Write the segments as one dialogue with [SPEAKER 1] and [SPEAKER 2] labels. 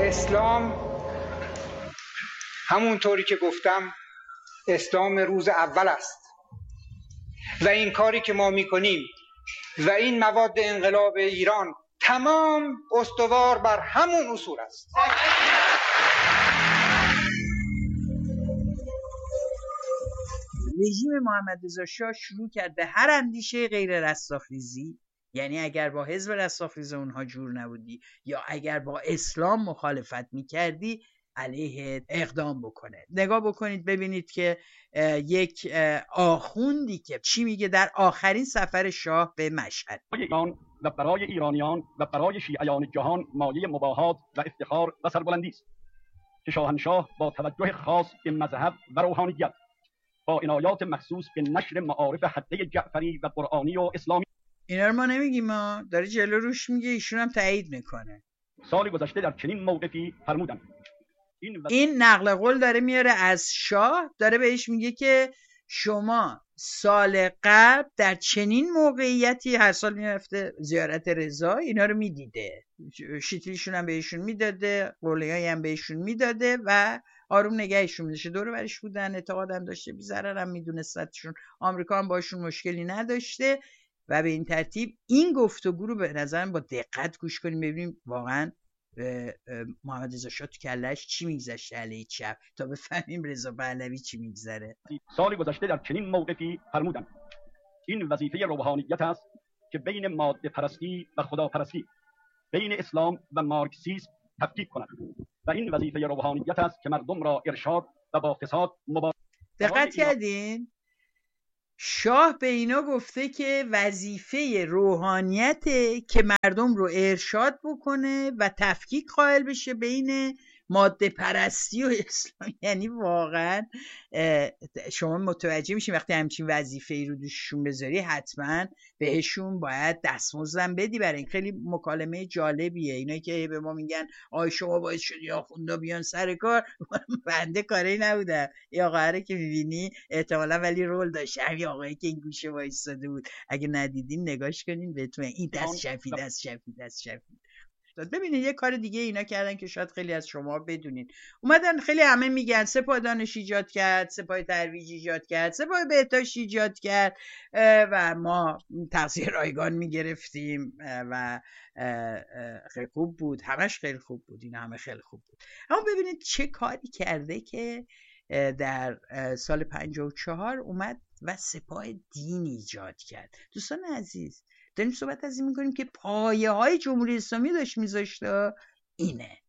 [SPEAKER 1] اسلام همونطوری که گفتم اسلام روز اول است و این کاری که ما میکنیم و این مواد انقلاب ایران تمام استوار بر همون اصول است.
[SPEAKER 2] رژیم محمد رضا شاه شروع کرد به هر اندیشه غیر رستاخیزی، یعنی اگر با حزب رستاخیز اونها جور نبودی یا اگر با اسلام مخالفت میکردی علیه اقدام بکنه. نگاه بکنید ببینید که یک آخوندی که چی میگه در آخرین سفر شاه به مشهد:
[SPEAKER 3] ایران و برای ایرانیان و برای شیعیان جهان مایه مباهات و افتخار و سربلندی است که شاهنشاه با توجه خاص به مذهب و روحانیت با عنایات مخصوص به نشر معارف حقه جعفری و قرآنی و اسلامی.
[SPEAKER 2] اینا رو ما نمیگیم، ما داره جلو روش میگه، ایشون هم تایید میکنه.
[SPEAKER 3] سال گذشته در چنین موقفی فرمودند
[SPEAKER 2] این نقل قول داره میاره از شاه، داره بهش میگه که شما سال قبل در چنین موقعیتی هر سال میرفته زیارت رضا، اینا رو میدیده، شیطلیشون هم بهشون میداده، قولیایی هم بهشون میداده و آروم نگهشون میداشته. دور برش بودن، اعتقادم داشته، بی ضرر هم میدونستشون، آمریکا هم باشون مشکلی نداشته و به این ترتیب این گفتگو رو به نظرم با دقت گوش کنیم ببینیم واقعا محمد رضا شاه تو کله‌اش چی میگذشته علیه چپ تا بفهمیم رضا پهلوی چی میگذره.
[SPEAKER 3] سال گذشته در چنین موقفی فرمودند این وظیفه روحانیت است که بین ماده پرستی و خداپرستی، بین اسلام و مارکسیسم تفکیک کند و این وظیفه روحانیت است که مردم را ارشاد و با فساد مبارزه.
[SPEAKER 2] دقت کردین؟ شاه به اینا گفته که وظیفه روحانیته که مردم رو ارشاد بکنه و تفکیک قائل بشه بین ماده پرستی و اسلام. یعنی واقعا شما متوجه میشین وقتی همچین وظیفه ای رو دوششون بذاری حتما بهشون باید دستمزدم بدی. برای این خیلی مکالمه جالبیه. اینایی که به ما میگن آی شما باعث شدی آخوندا بیان سر کار، بنده کاری نبودم. این آقا که میبینی احتمالا ولی رول داشت، همین آقایی که این گوشه وایساده بود، اگه ندیدین نگاش کنین بهتون این دست شفی. ببینید یه کار دیگه اینا کردن که شاید خیلی از شما بدونین. اومدن خیلی همه میگن سپاه دانش ایجاد کرد، سپاه ترویج ایجاد کرد، سپاه بهداشت ایجاد کرد و ما تغذیه رایگان میگرفتیم و خیلی خوب بود، همش خیلی خوب بود، این همه خیلی خوب بود. اما ببینید چه کاری کرده که در سال 54 اومد و سپاه دین ایجاد کرد. دوستان عزیز داریم صحبت از این میکنیم که پایه های جمهوری اسلامی داشت میذاشته. اینه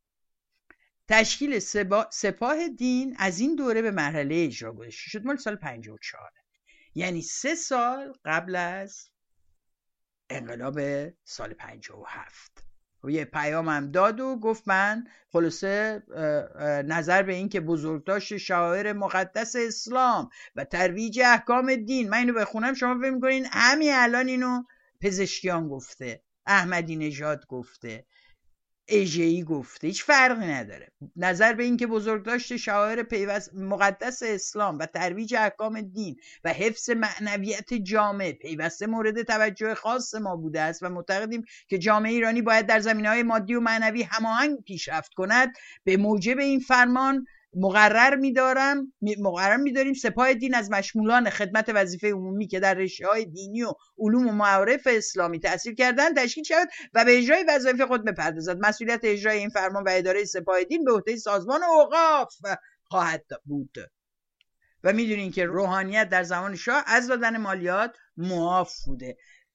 [SPEAKER 2] تشکیل سپاه دین از این دوره به مرحله اجرا گذاشته شد، مال سال 54، یعنی 3 سال قبل از انقلاب سال 57. یه پیام هم داد و گفت من خلاصه نظر به این که بزرگداشت شعائر مقدس اسلام و ترویج احکام دین، من اینو بخونم شما فکر می‌کنین همین الان اینو پزشکیان گفته، احمدی نژاد گفته، اژه‌ای گفته، هیچ فرقی نداره. نظر به این که بزرگداشت شعائر مقدس اسلام و ترویج احکام دین و حفظ معنویت جامعه پیوسته مورد توجه خاص ما بوده است و معتقدیم که جامعه ایرانی باید در زمینه‌های مادی و معنوی هماهنگ پیشرفت کند، به موجب این فرمان مقرر می‌داریم سپاه دین از مشمولان خدمت وظیفه عمومی که در رشته‌های دینی و علوم و معارف اسلامی تحصیل کردن تشکیل شود و به اجرای وظایف خود بپردازد. مسئولیت اجرای این فرمان و اداره سپاه دین به عهده سازمان اوقاف خواهد بود. و میدونین که روحانیت در زمان شاه از دادن مالیات معاف بوده.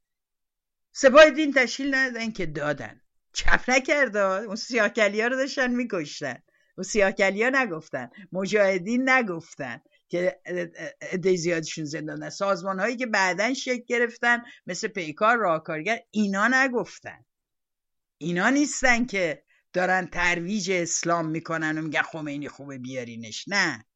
[SPEAKER 2] سپاه دین تشکیل ندادن که دادن، چپ نکرد، اون سیاه‌کلیا رو داشتن می‌کشتن. و سیاه‌کلیا نگفتن، مجاهدین نگفتن که عده زیادشون زندان، سازمان هایی که بعدن شکل گرفتن مثل پیکار، راهکارگر، اینا نگفتن. اینا نیستن که دارن ترویج اسلام میکنن و میگن خمینی خوبه بیارینش. نه،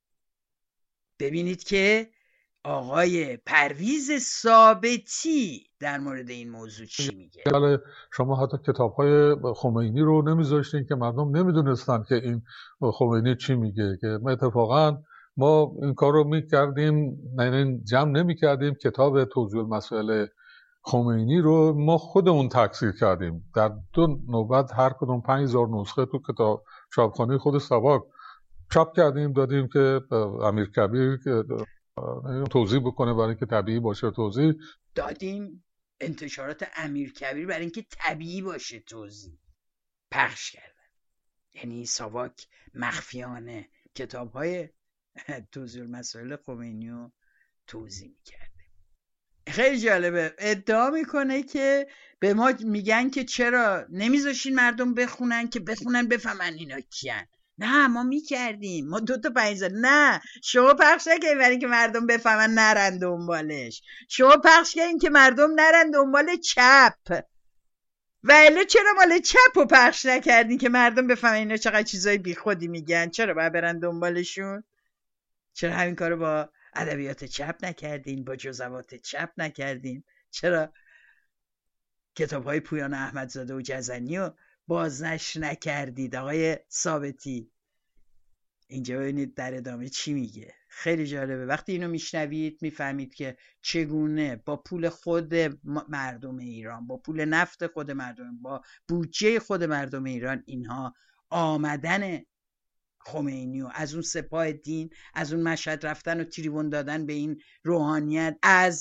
[SPEAKER 2] ببینید که آقای پرویز ثابتی در مورد این موضوع چی میگه.
[SPEAKER 4] شما حتی کتاب‌های خمینی رو نمیذاشتین که مردم نمیدونستن که این خمینی چی میگه، که اتفاقا ما این کار رو میکردیم، یعنی جمع نمیکردیم کتاب توضیح المسائل خمینی رو ما خودمون تکثیر کردیم. در 2 نوبت هر کدوم 5000 نسخه تو کتاب چاپخانه خود ساواک چاپ کردیم، دادیم که امیرکبیر که توضیح بکنه برای اینکه طبیعی باشه توضیح
[SPEAKER 2] دادیم. انتشارات امیرکبیر برای اینکه طبیعی باشه توضیح پخش کردن. یعنی ساواک مخفیانه کتاب‌های توضیح المسائل خمینی رو توضیح می‌کرده. خیلی جالبه. ادعا میکنه که به ما میگن که چرا نمیذاشین مردم بخونن که بخونن بفهمن اینا کیان. نه ما میکردیم، ما 2 تا 5 نه شما پخش نکنین برای که مردم بفهمن نرن دنبالش، شما پخش کنین که مردم نرن دنبال چپ. و الا چرا مال چپ رو پخش نکردین که مردم بفهمن اینا چقدر چیزای بی خودی میگن، چرا باید برن دنبالشون؟ چرا همین کارو با ادبیات چپ نکردین، با جزوات چپ نکردین؟ چرا کتاب‌های پویان احمدزاده و جزنی رو بازنشر نکردید؟ آقای ثابتی اینجا ببینید در ادامه چی میگه. خیلی جالبه. وقتی اینو میشنوید میفهمید که چگونه با پول خود مردم ایران، با پول نفت خود مردم، با بودجه خود مردم ایران اینها آمدن خمینی و از اون سپاه دین، از اون مشهد رفتن و تریبون دادن به این روحانیت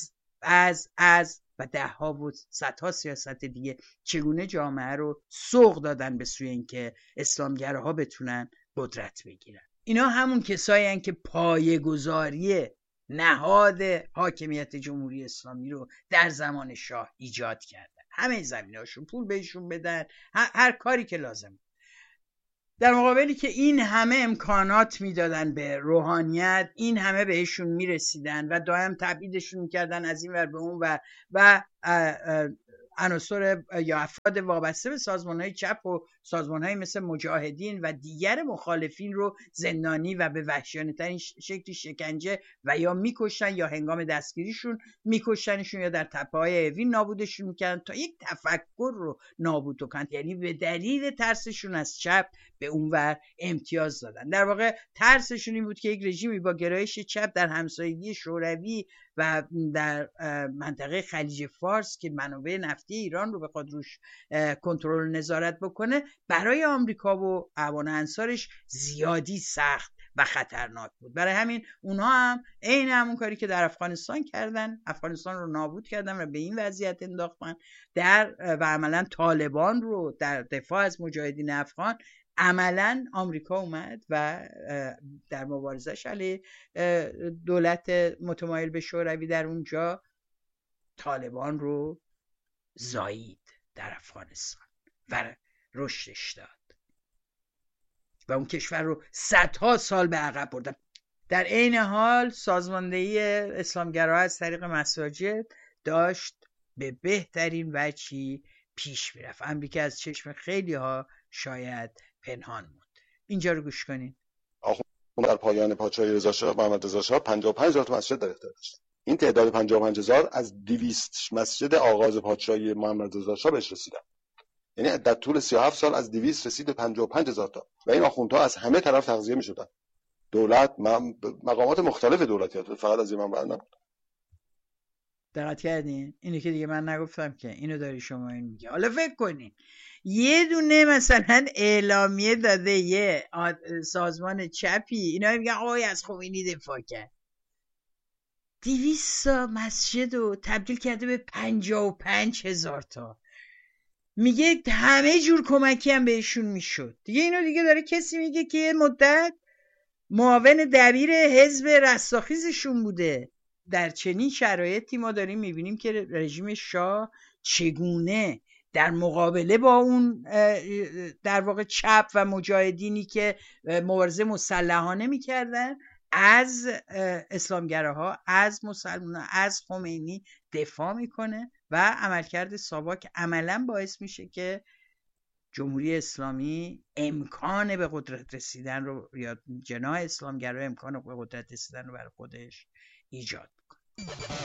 [SPEAKER 2] از و 10 ها و 100 ها سیاست دیگه، چگونه جامعه رو سوق دادن به سوی اینکه اسلامگراها بتونن قدرت بگیرن. اینا همون کسایی هستن که پایه‌گذاری نهاد حاکمیت جمهوری اسلامی رو در زمان شاه ایجاد کردن. همه زمینه‌هاشون پول بهشون بدن، هر کاری که لازم، در مقابلی که این همه امکانات میدادن به روحانیت، این همه بهشون میرسیدن و دائم تبعیدشون میکردن از این ور به اون و عناصر یا افراد وابسته به سازمان‌های چپ و سازمان‌های مثل مجاهدین و دیگر مخالفین رو زندانی و به وحشیانه‌ترین شکلی شکنجه و یا میکشتن یا هنگام دستگیریشون میکشتنشون یا در تپه‌های اوین نابودشون میکردن تا یک تفکر رو نابود کنن. یعنی به دلیل ترسشون از چپ به اونور امتیاز دادن. در واقع ترسشون این بود که یک رژیمی با گرایش چپ در همسایگی شوروی و در منطقه خلیج فارس که منابع نفتی ایران رو بخواد روش کنترل و نظارت بکنه، برای آمریکا و اعوان انصارش زیادی سخت و خطرناک بود. برای همین اونها هم عین همون کاری که در افغانستان کردن، افغانستان رو نابود کردن و به این وضعیت انداختن و عملا طالبان رو در دفاع از مجاهدین افغان، عملا آمریکا اومد و در مبارزش علیه دولت متمایل به شوروی در اونجا طالبان رو زایید در افغانستان و رشدش داد و اون کشور رو 100 سال به عقب برد. در عین حال سازماندهی اسلامگراها از طریق مساجد داشت به بهترین وجهی پیش میرفت. امریکا از چشم خیلی ها شاید پنهان بود. اینجا رو گوش کنین.
[SPEAKER 5] آخوند در پایان پادشاهی محمد رضا شاه 55,000 تا مسجد در اختیار داشت. این تعداد 55,000 از 200 مسجد آغاز پادشاهی محمد رضا شاه بهش رسیدن. یعنی در طول 37 سال از 200 رسید به 55,000 تا و این آخوندها از همه طرف تغذیه می‌شدن. دولت مقامات مختلف دولتی، فقط از این منبع نبود.
[SPEAKER 2] دقت کردین؟ اینو که دیگه من نگفتم که، اینو داری شما این میگه. حالا فکر کنین یه دونه مثلا اعلامیه داده یه سازمان چپی، اینا میگن آقای از خمینی دفاع کرد، 200 مسجد رو تبدیل کرده به 55,000 تا. میگه همه جور کمکی هم بهشون میشد. دیگه اینو دیگه داره کسی میگه که یه مدت معاون دبیر حزب رستاخیزشون بوده. در چنین شرایطی ما داریم میبینیم که رژیم شاه چگونه در مقابله با اون در واقع چپ و مجاهدینی که مبارزه مسلحانه میکردن از اسلامگراها، از مسلمانان، از خمینی دفاع میکنه و عملکرد ساواک عملا باعث میشه که جمهوری اسلامی امکان به قدرت رسیدن رو، یا جناح اسلامگرا امکان به قدرت رسیدن رو برای خودش ایجاد میکنه.